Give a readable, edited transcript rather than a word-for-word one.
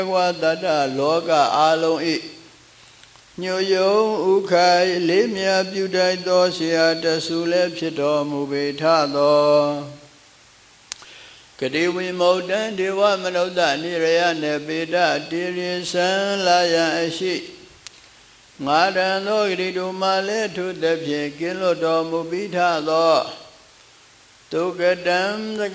ဝတတ္တလောကအာလုံးဤညိုယုံဥခိုင်လေးမြပြုတိုက်သောဆရာတဆူလည်းဖြစ်တော်မူပေထသောကတိဝိမုတ်တံဒေဝမနုဿနိရယနေပေတတိရိသံလာယံအရှိငါတန်သောဂရိတုမာလည်းထုသဖြင့်ကင်းလွတ်တော်မူပြီးထသောဒုက္ကတံ